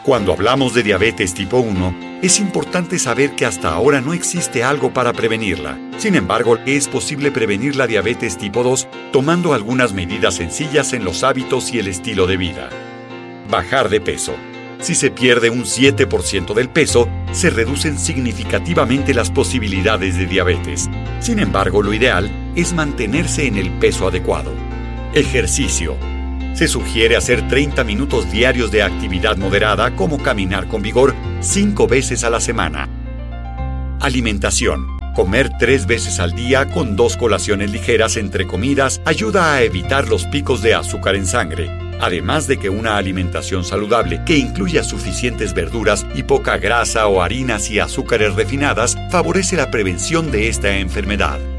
Cuando hablamos de diabetes tipo 1, es importante saber que hasta ahora no existe algo para prevenirla. Sin embargo, es posible prevenir la diabetes tipo 2 tomando algunas medidas sencillas en los hábitos y el estilo de vida. Bajar de peso. Si se pierde un 7% del peso, se reducen significativamente las posibilidades de diabetes. Sin embargo, lo ideal es mantenerse en el peso adecuado. Ejercicio. Se sugiere hacer 30 minutos diarios de actividad moderada, como caminar con vigor 5 veces a la semana. Alimentación. Comer 3 veces al día con 2 colaciones ligeras entre comidas ayuda a evitar los picos de azúcar en sangre. Además de que una alimentación saludable que incluya suficientes verduras y poca grasa o harinas y azúcares refinadas favorece la prevención de esta enfermedad.